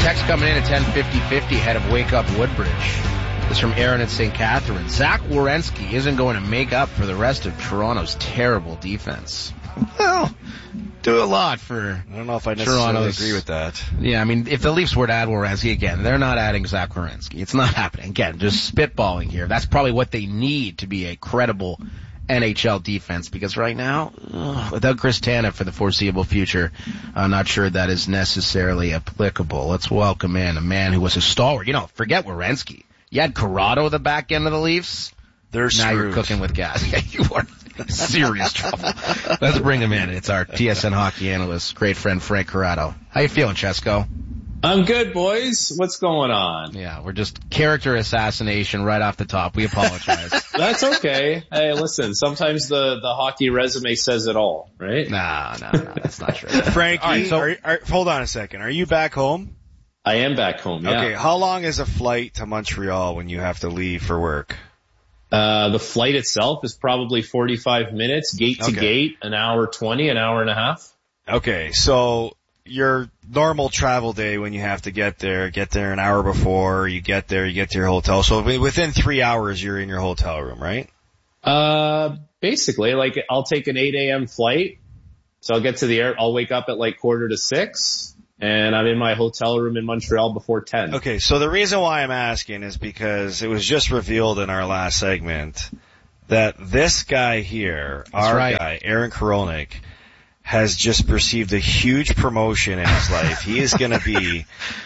Text coming in at 10:50 head of Wake Up Woodbridge. This is from Aaron at St. Catharines. Zach Werenski isn't going to make up for the rest of Toronto's terrible defense. Well, do a lot for I don't know if I necessarily agree with that. Yeah, I mean, if the Leafs were to add Werenski again, they're not adding Zach Werenski. It's not happening. Again, just spitballing here. That's probably what they need to be a credible NHL defense, because right now, without Chris Tanev for the foreseeable future, I'm not sure that is necessarily applicable. Let's welcome in a man who was a stalwart. Forget Werenski. You had Corrado at the back end of the Leafs. They're now screwed. You're cooking with gas. Yeah, you are in serious trouble. Let's bring him in. It's our TSN hockey analyst, great friend Frank Corrado. How you feeling, Chesko? I'm good, boys. What's going on? Yeah, we're just character assassination right off the top. We apologize. That's okay. Hey, listen, sometimes the hockey resume says it all, right? No, that's not true. Frankie, hold on a second. Are you back home? I am back home, yeah. Okay, how long is a flight to Montreal when you have to leave for work? The flight itself is probably 45 minutes, gate to gate, an hour 20, an hour and a half. Okay, so your normal travel day when you have to get there an hour before, you get there, you get to your hotel. So within 3 hours, you're in your hotel room, right? Basically, I'll take an 8 a.m. flight. So I'll get to I'll wake up at 5:45, and I'm in my hotel room in Montreal before 10. Okay, so the reason why I'm asking is because it was just revealed in our last segment that this guy here, guy, Aaron Korolnik, has just received a huge promotion in his life. He is going to be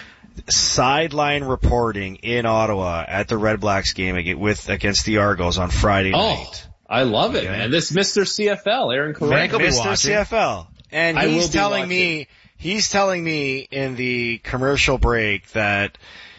sideline reporting in Ottawa at the Red Blacks game against the Argos on Friday night. I love it, man. This Mr. CFL, Aaron Korolnik. Mr. CFL. And he's telling me in the commercial break that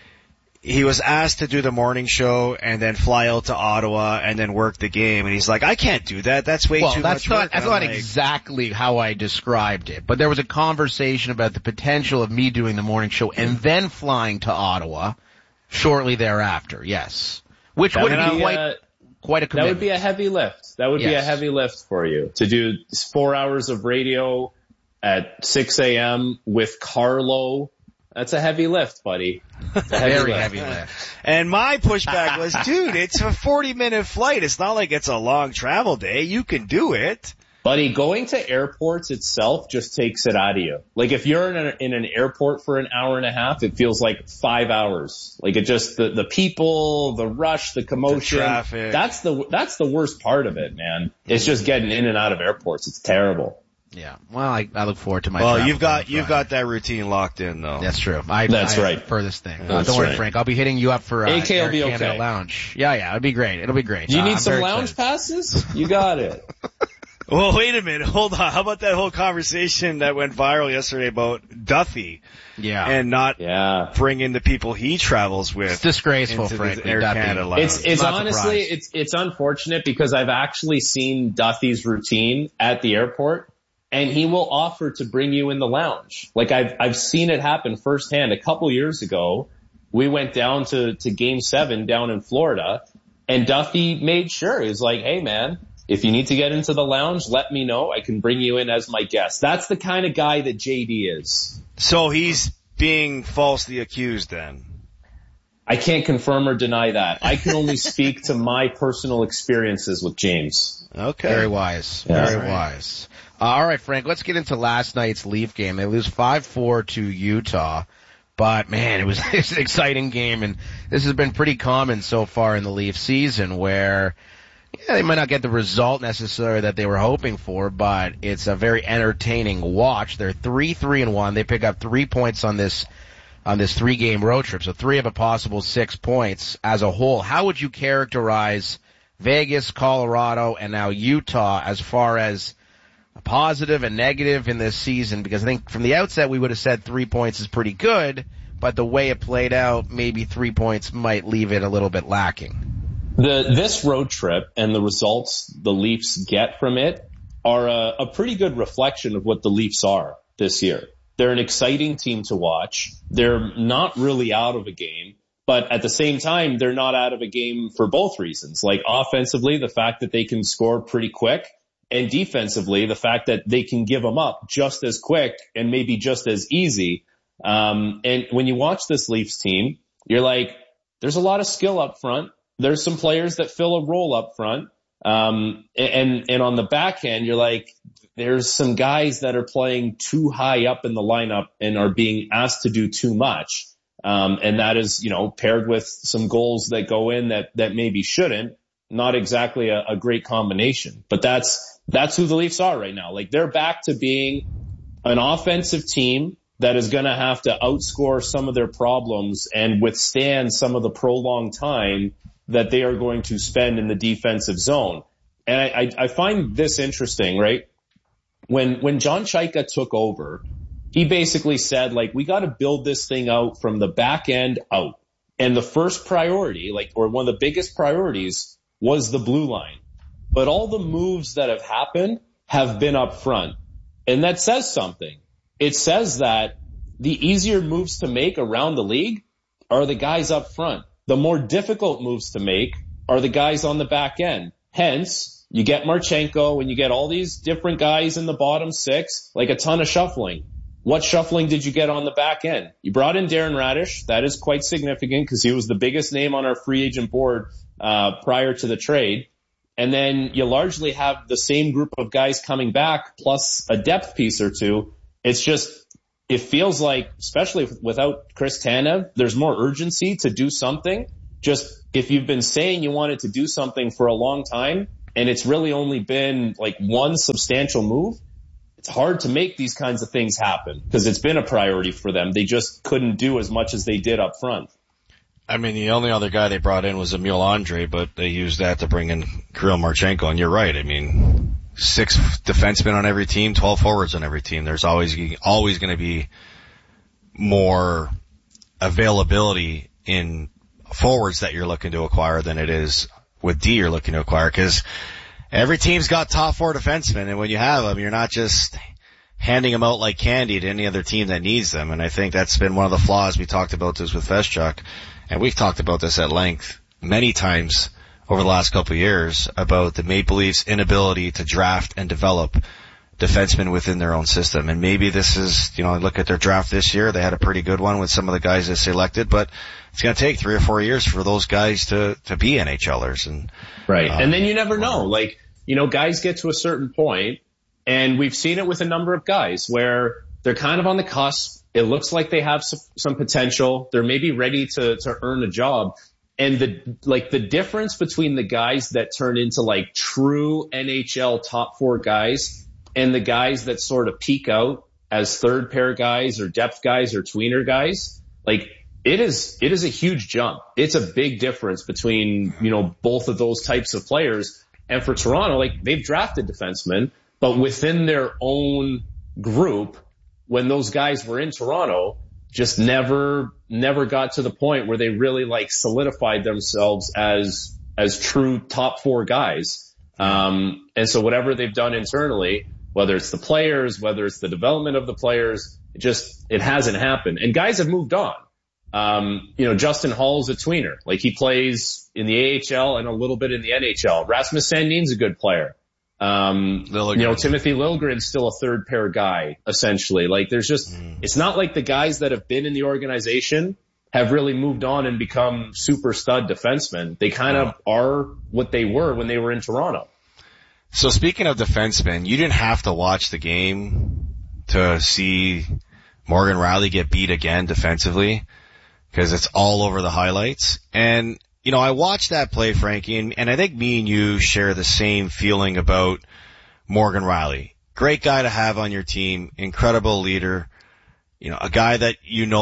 he was asked to do the morning show and then fly out to Ottawa and then work the game. And he's like, I can't do that. That's way too much work. That's not exactly how I described it. But there was a conversation about the potential of me doing the morning show and then flying to Ottawa shortly thereafter, yes. Which would be quite a commitment. That would be a heavy lift. That would be a heavy lift for you to do 4 hours of radio at 6 a.m. with Carlo. That's a heavy lift, buddy. Very heavy lift. And my pushback was, dude, it's a 40-minute flight. It's not like it's a long travel day. You can do it. Buddy, going to airports itself just takes it out of you. If you're in an airport for an hour and a half, it feels like 5 hours. It just, the people, the rush, the commotion. The traffic. That's the worst part of it, man. It's just getting in and out of airports. It's terrible. Yeah. Well, I look forward to my Well, you've got that routine locked in, though. That's true. That's right. Furthest thing. Don't worry, Frank. I'll be hitting you up for AK will be Canada okay. Lounge. Yeah, it'll be great. It'll be great. Do you need some lounge passes? You got it. Well, wait a minute. Hold on. How about that whole conversation that went viral yesterday about Duffy? Yeah. And not bringing the people he travels with. It's disgraceful, Frank. Air Canada Lounge. It's honestly, it's unfortunate because I've actually seen Duffy's routine at the airport. And he will offer to bring you in the lounge. I've seen it happen firsthand. A couple years ago, we went down to Game 7 down in Florida, and Duffy made sure. He was like, hey man, if you need to get into the lounge, let me know. I can bring you in as my guest. That's the kind of guy that JD is. So he's being falsely accused then? I can't confirm or deny that. I can only speak to my personal experiences with James. Okay. Very wise. Yeah. Very wise. All right, Frank, let's get into last night's Leaf game. They lose 5-4 to Utah, but man, it was an exciting game, and this has been pretty common so far in the Leaf season where they might not get the result necessarily that they were hoping for, but it's a very entertaining watch. They're 3-3-1. They pick up 3 points on this 3-game road trip, so 3 of a possible 6 points as a whole. How would you characterize Vegas, Colorado, and now Utah as far as a positive and negative in this season? Because I think from the outset we would have said 3 points is pretty good, but the way it played out, maybe 3 points might leave it a little bit lacking. This road trip and the results the Leafs get from it are a pretty good reflection of what the Leafs are this year. They're an exciting team to watch. They're not really out of a game, but at the same time, they're not out of a game for both reasons. Offensively, the fact that they can score pretty quick, and defensively, the fact that they can give them up just as quick and maybe just as easy. And when you watch this Leafs team, you're like, there's a lot of skill up front. There's some players that fill a role up front. And on the back end, you're like, there's some guys that are playing too high up in the lineup and are being asked to do too much. And that is, paired with some goals that go in that maybe shouldn't. Not exactly a great combination, but that's who the Leafs are right now. Like, they're back to being an offensive team that is going to have to outscore some of their problems and withstand some of the prolonged time that they are going to spend in the defensive zone. And I find this interesting, right? When John Chayka took over, he basically said, like, we got to build this thing out from the back end out. And the first priority, or one of the biggest priorities, was the blue line. But all the moves that have happened have been up front. And that says something. It says that the easier moves to make around the league are the guys up front. The more difficult moves to make are the guys on the back end. Hence, you get Marchenko and you get all these different guys in the bottom six, like a ton of shuffling. What shuffling did you get on the back end? You brought in Darren Radish. That is quite significant because he was the biggest name on our free agent board prior to the trade. And then you largely have the same group of guys coming back plus a depth piece or two. It feels like, especially without Chris Tanev, there's more urgency to do something. Just if you've been saying you wanted to do something for a long time and it's really only been like one substantial move, it's hard to make these kinds of things happen because it's been a priority for them. They just couldn't do as much as they did up front. I mean, the only other guy they brought in was Emil Andre, but they used that to bring in Kirill Marchenko. And you're right. I mean, 6 defensemen on every team, 12 forwards on every team. There's always going to be more availability in forwards that you're looking to acquire than it is with D you're looking to acquire, because every team's got top 4 defensemen, and when you have them, you're not just handing them out like candy to any other team that needs them. And I think that's been one of the flaws. We talked about this with Feschuk, and we've talked about this at length many times over the last couple of years about the Maple Leafs' inability to draft and develop defensemen within their own system. And maybe this is, look at their draft this year. They had a pretty good one with some of the guys they selected, but it's going to take 3 or 4 years for those guys to be NHLers. And right. And then you never know. Guys get to a certain point, and we've seen it with a number of guys where they're kind of on the cusp. It looks like they have some potential. They're maybe ready to earn a job. And the difference between the guys that turn into true NHL top 4 guys and the guys that sort of peak out as third pair guys or depth guys or tweener guys, it is a huge jump. It's a big difference between, both of those types of players. And for Toronto, they've drafted defensemen, but within their own group, when those guys were in Toronto, just never got to the point where they really solidified themselves as true top 4 guys. And so whatever they've done internally, whether it's the players, whether it's the development of the players, it hasn't happened. And guys have moved on. Justin Hall's a tweener. He plays in the AHL and a little bit in the NHL. Rasmus Sandin's a good player. Timothy Liljegren's still a third pair guy, essentially. It's not like the guys that have been in the organization have really moved on and become super stud defensemen. They kind of are what they were when they were in Toronto. So speaking of defensemen, you didn't have to watch the game to see Morgan Rielly get beat again defensively, because it's all over the highlights. And I watched that play, Frankie, and I think me and you share the same feeling about Morgan Rielly. Great guy to have on your team, incredible leader, a guy that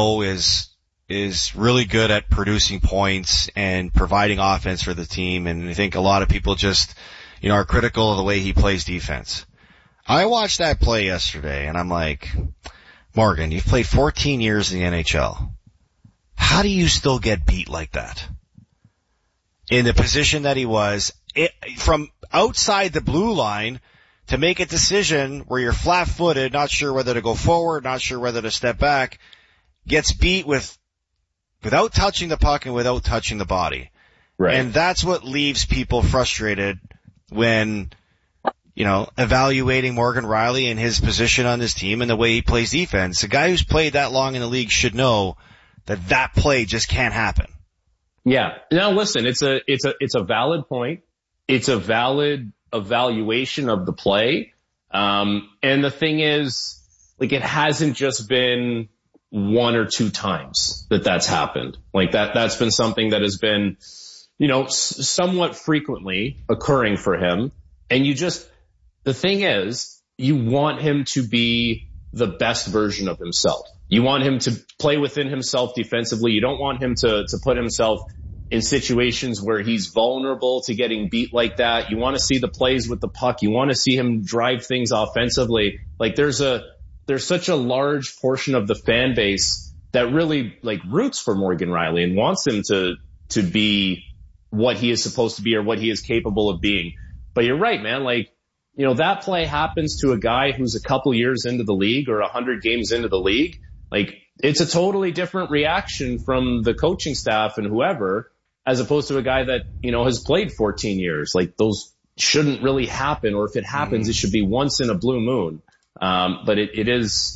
is really good at producing points and providing offense for the team. And I think a lot of people just, are critical of the way he plays defense. I watched that play yesterday, and I'm like, Morgan, you've played 14 years in the NHL. How do you still get beat like that? In the position that he was, from outside the blue line to make a decision where you're flat-footed, not sure whether to go forward, not sure whether to step back, gets beat without touching the puck and without touching the body. Right. And that's what leaves people frustrated when evaluating Morgan Rielly and his position on this team and the way he plays defense. A guy who's played that long in the league should know that play just can't happen. Yeah. Now listen, it's a valid point. It's a valid evaluation of the play. And the thing is, like, it hasn't just been one or two times that's happened. Like that's been something that has been, somewhat frequently occurring for him. And the thing is, you want him to be the best version of himself. You want him to play within himself defensively. You don't want him to put himself in situations where he's vulnerable to getting beat like that. You want to see the plays with the puck. You want to see him drive things offensively. Like there's such a large portion of the fan base that really roots for Morgan Rielly and wants him to be what he is supposed to be or what he is capable of being. But you're right, man. That play happens to a guy who's a couple years into the league or 100 games into the league. It's a totally different reaction from the coaching staff and whoever, as opposed to a guy that, has played 14 years. Those shouldn't really happen, or if it happens, it should be once in a blue moon. But it is,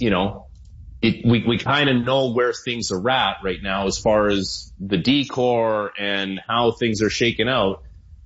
we kind of know where things are at right now as far as the decor and how things are shaken out.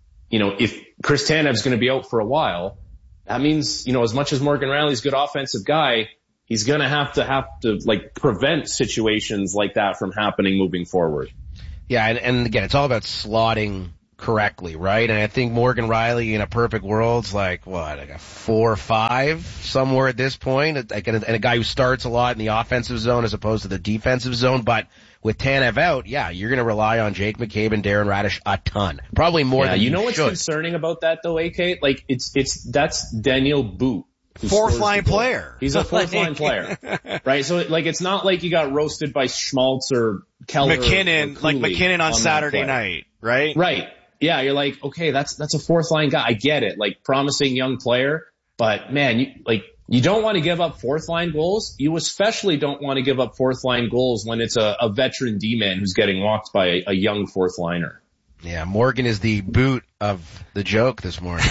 If Chris Tanev's going to be out for a while, that means, as much as Morgan Rielly's a good offensive guy, he's going to have to prevent situations like that from happening moving forward. Yeah. And again, it's all about slotting correctly, right? And I think Morgan Rielly in a perfect world's like a 4 or 5 somewhere at this point, and a guy who starts a lot in the offensive zone as opposed to the defensive zone. But with Tanev out, you're going to rely on Jake McCabe and Darren Raddysh a ton, probably more than you what's should. Concerning about that though, AK? That's Daniel Boot. Fourth line player. He's a fourth line player, right? So it's not like you got roasted by Schmaltz or Keller McKinnon, or McKinnon on Saturday night, right? Right. Yeah, you're like, okay, that's a fourth line guy. I get it. Promising young player, but man, you don't want to give up fourth line goals. You especially don't want to give up fourth line goals when it's a veteran D-man who's getting walked by a young fourth liner. Yeah, Morgan is the boot of the joke this morning.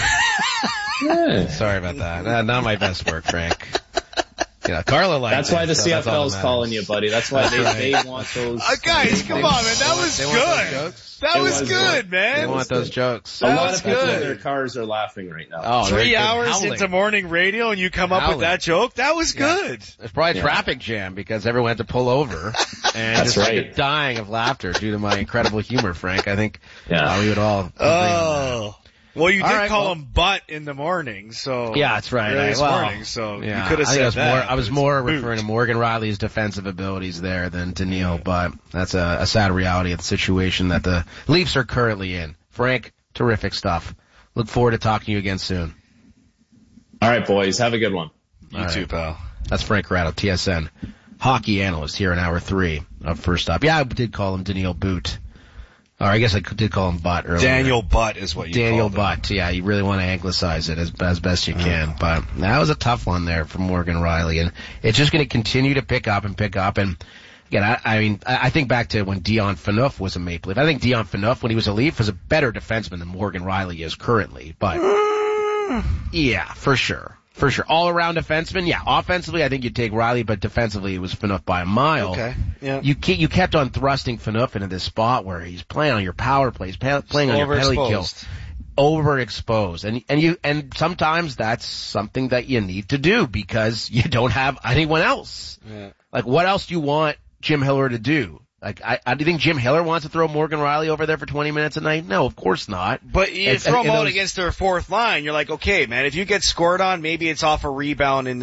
Yeah. Sorry about that. Not my best work, Frank. Carla likes That's why the CFL's calling you, buddy. That's why they want those. Guys, come on, man. That was good. That was good, man. They want those jokes. A lot of people in their cars are laughing right now. Oh, 3 hours into morning radio and you come up with that joke? That was good. There's probably a traffic jam because everyone had to pull over and just dying of laughter due to my incredible humor, Frank. I think we would all agree on that. Well, you did call him butt in the morning, so. Yeah, that's right. Morning, so you could have said that. I was more referring to Morgan Rielly's defensive abilities there than to Neil, but that's a sad reality of the situation that the Leafs are currently in. Frank, terrific stuff. Look forward to talking to you again soon. All right, boys. Have a good one. You too, pal. That's Frank Ratto, TSN hockey analyst here in hour 3 of First Up. Yeah, I did call him Daniil Boot. Or I guess I did call him Butt earlier. Daniel Butt is what you called him. Daniel Butt, yeah. You really want to anglicize it as best you can. But that was a tough one there for Morgan Rielly. And it's just going to continue to pick up. And again, I think back to when Dion Phaneuf was a Maple Leaf. I think Dion Phaneuf, when he was a Leaf, was a better defenseman than Morgan Rielly is currently. But yeah, for sure. For sure. All-around defenseman, yeah. Offensively, I think you'd take Rielly, but defensively, it was Phaneuf by a mile. Okay, yeah. You kept on thrusting Phaneuf into this spot where he's playing on your power plays, playing on your penalty kill. Overexposed. And sometimes that's something that you need to do because you don't have anyone else. Yeah. What else do you want Jim Hiller to do? Do you think Jim Hiller wants to throw Morgan Rielly over there for 20 minutes a night? No, of course not. But you throw him out against their fourth line, you're like, okay, man, if you get scored on, maybe it's off a rebound in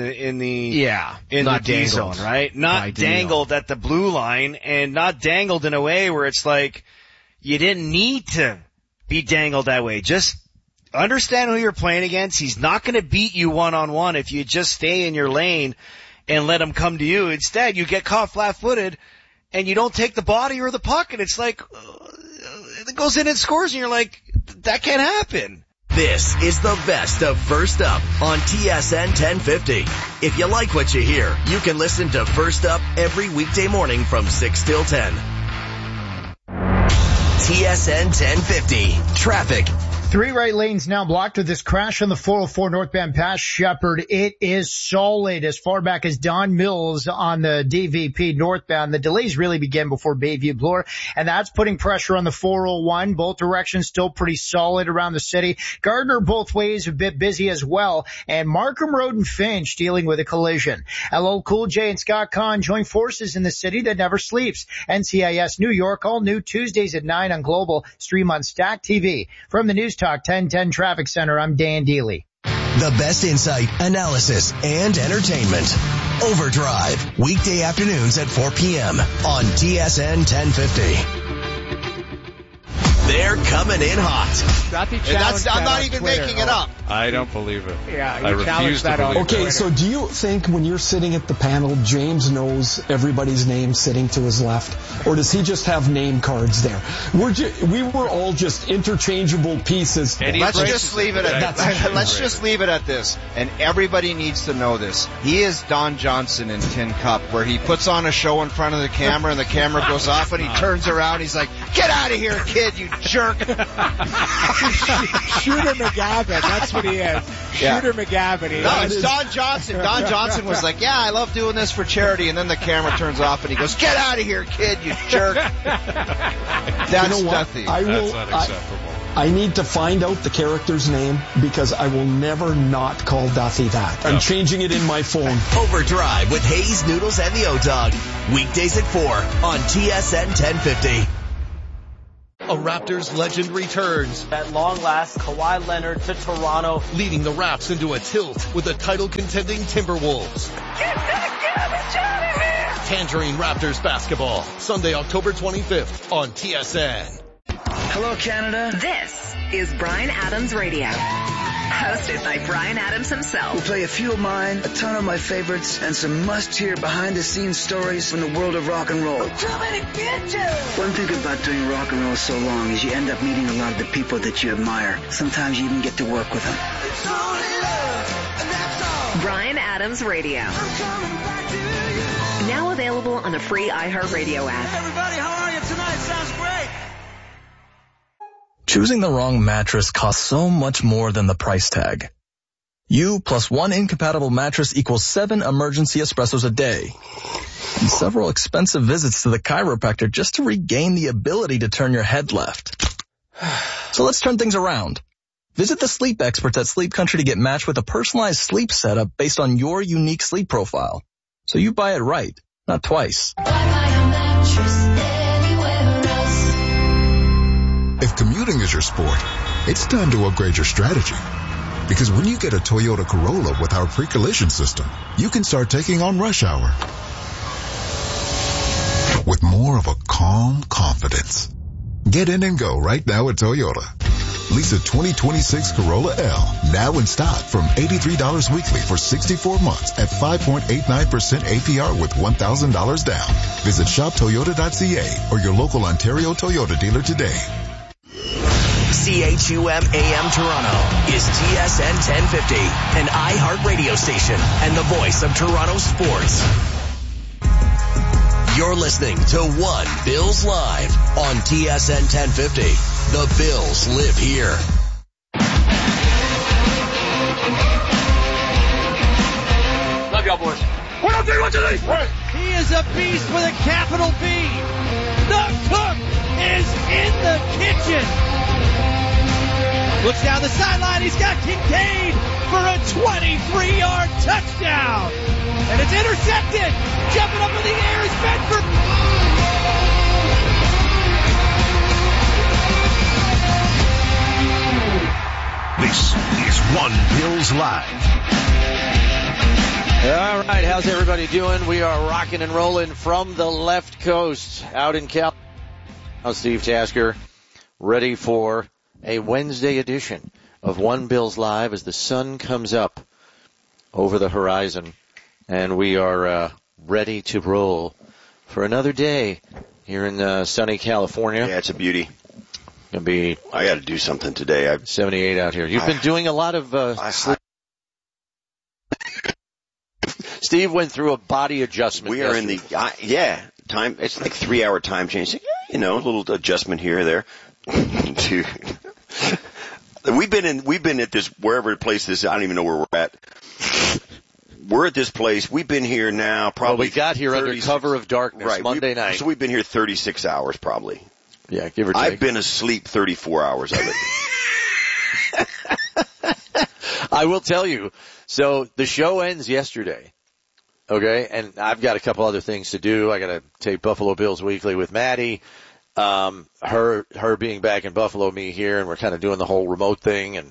the D zone, right? Not dangled at the blue line and not dangled in a way where it's like you didn't need to be dangled that way. Just understand who you're playing against. He's not going to beat you one-on-one if you just stay in your lane and let him come to you. Instead, you get caught flat-footed and you don't take the body or the puck, and it's like, it goes in and scores, and you're like, that can't happen. This is the best of First Up on TSN 1050. If you like what you hear, you can listen to First Up every weekday morning from 6 till 10. TSN 1050. Traffic. Three right lanes now blocked with this crash on the 404 northbound past Shepherd. It is solid as far back as Don Mills on the DVP northbound. The delays really began before Bayview Bloor, and that's putting pressure on the 401. Both directions still pretty solid around the city. Gardner both ways a bit busy as well, and Markham Road and Finch dealing with a collision. LL Cool J and Scott Conn join forces in the city that never sleeps. NCIS New York, all new Tuesdays at 9 on Global. Stream on Stack TV. From the News Talk 1010 Traffic Center, I'm Dan Deely. The best insight, analysis, and entertainment. Overdrive, weekday afternoons at 4 p.m. on TSN 1050. They're coming in hot. I'm not even making it up. I don't believe it. Yeah, I refuse to believe it. Okay, so do you think when you're sitting at the panel, James knows everybody's name sitting to his left? Or does he just have name cards there? We were all just interchangeable pieces. Let's just leave it at this. And everybody needs to know this. He is Don Johnson in Tin Cup, where he puts on a show in front of the camera and the camera goes off and he turns around. He's like, "Get out of here, kid, you jerk." Shooter McGavin, that's what he is. Yeah. Shooter MGavin. No, it's Don Johnson. Don Johnson was like, "Yeah, I love doing this for charity," and then the camera turns off and he goes, "Get out of here, kid, you jerk." That's Duthie. That's unacceptable. I need to find out the character's name because I will never not call Duthie that. I'm changing it in my phone. Overdrive with Hayes, Noodles, and the O-Dog. Weekdays at 4 on TSN 1050. A Raptors legend returns. At long last, Kawhi Leonard to Toronto. Leading the Raps into a tilt with the title-contending Timberwolves. Get that garbage out of here! Tangerine Raptors basketball. Sunday, October 25th on TSN. Hello, Canada. This is Bryan Adams Radio. Hosted by Bryan Adams himself. We'll play a few of mine, a ton of my favorites, and some must-hear behind-the-scenes stories from the world of rock and roll. I'm coming to get you! One thing about doing rock and roll so long is you end up meeting a lot of the people that you admire. Sometimes you even get to work with them. It's only love, and that's all. Bryan Adams Radio. I'm coming back to you. Now available on the free iHeartRadio app. Hey everybody, how are you tonight? Sounds great. Choosing the wrong mattress costs so much more than the price tag. You plus one incompatible mattress equals 7 emergency espressos a day. And several expensive visits to the chiropractor just to regain the ability to turn your head left. So let's turn things around. Visit the sleep experts at Sleep Country to get matched with a personalized sleep setup based on your unique sleep profile. So you buy it right, not twice. If commuting is your sport, it's time to upgrade your strategy. Because when you get a Toyota Corolla with our pre-collision system, you can start taking on rush hour with more of a calm confidence. Get in and go right now at Toyota. Lease a 2026 Corolla L now in stock from $83 weekly for 64 months at 5.89% APR with $1,000 down. Visit shoptoyota.ca or your local Ontario Toyota dealer today. CHUM AM Toronto is TSN 1050, an iHeart radio station and the voice of Toronto sports. You're listening to One Bills Live on TSN 1050. The Bills live here. Love y'all, boys. 1, 2, 3, 1, 2, 3. He is a beast with a capital B. The cook is in the kitchen. Looks down the sideline. He's got Kincaid for a 23-yard touchdown. And it's intercepted. Jumping up in the air is Bedford. This is One Bills Live. All right, how's everybody doing? We are rocking and rolling from the left coast out in Cal. I'm Steve Tasker, ready for a Wednesday edition of One Bills Live as the sun comes up over the horizon, and we are ready to roll for another day here in sunny California. Yeah, it's a beauty. Gonna be. I got to do something today. 78 out here. You've been doing a lot of sleep. Steve went through a body adjustment. We are in the time. It's like 3-hour time change. A little adjustment here or there. we've been at this, wherever the place is, I don't even know where we're at. We're at this place. We've been here now probably. Well, we got here under cover of darkness Monday night. So we've been here 36 hours probably. Yeah, give or take. I've been asleep 34 hours of it. I will tell you. So the show ends yesterday. Okay. And I've got a couple other things to do. I got to tape Buffalo Bills Weekly with Maddie. Her being back in Buffalo, me here, and we're kind of doing the whole remote thing. And,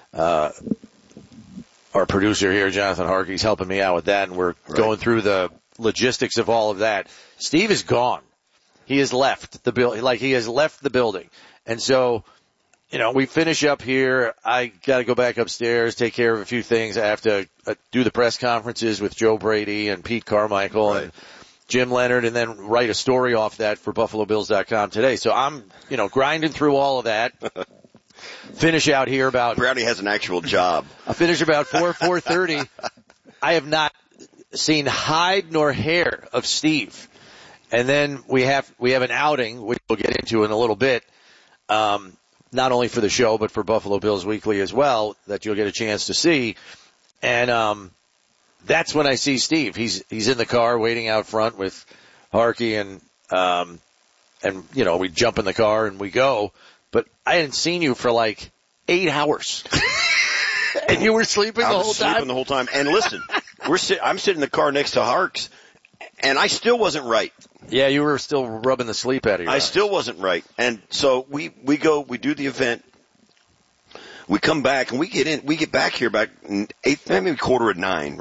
our producer here, Jonathan Harkey's helping me out with that. And we're going through the logistics of all of that. Steve is gone. He has left the building. And so, we finish up here. I got to go back upstairs, take care of a few things. I have to do the press conferences with Joe Brady and Pete Carmichael and Jim Leonard, and then write a story off that for BuffaloBills.com today. So I'm, grinding through all of that. Finish out here about. Brownie has an actual job. I finish about 4:30. I have not seen hide nor hair of Steve. And then we have an outing, which we'll get into in a little bit. Not only for the show, but for Buffalo Bills Weekly as well, that you'll get a chance to see. And, that's when I see Steve. He's in the car waiting out front with Harkey and we jump in the car and we go. But I hadn't seen you for like 8 hours. And you were sleeping the whole time? I was sleeping the whole time. And listen, I'm sitting in the car next to Harks, and I still wasn't right. Yeah, you were still rubbing the sleep out of your eyes. I still wasn't right. And so we go, we do the event. We come back and we get back here about 8, maybe 8:45,